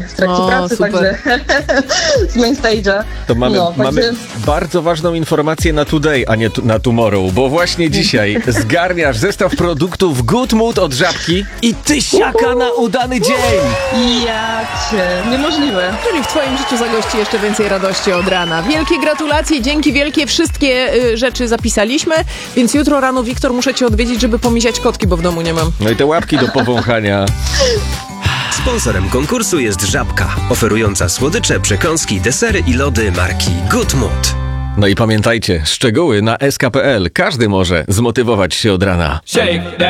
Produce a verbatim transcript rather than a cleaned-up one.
w trakcie O, pracy, super. także z main stage'a. To mamy, No, także- mamy bardzo ważną informację na today, a nie tu, na tomorrow, bo właśnie dzisiaj zgarniasz zestaw produktów Good Mood od Żabki i tysiaka na udany dzień! Ja cię, niemożliwe. Czyli w twoim życiu zagości jeszcze więcej radości od rana. Wielkie gratulacje, dzięki wielkie. Wszystkie y, rzeczy zapisaliśmy, więc jutro rano, Wiktor, muszę cię odwiedzić, żeby pomisiać kotki, bo w domu nie mam. No i te łapki do powąchania. Sponsorem konkursu jest Żabka, oferująca słodycze, przekąski, desery i lody marki Good Mood. No i pamiętajcie, szczegóły na s k kropka p l. Każdy może zmotywować się od rana. Shake that.